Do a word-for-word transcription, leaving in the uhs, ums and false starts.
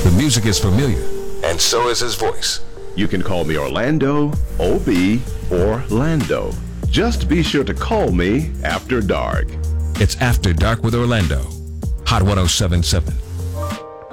The music is familiar, and so is his voice. You can call me Orlando, O B, or Lando. Just be sure to call me after dark. It's After Dark with Orlando. Hot one oh seven point seven.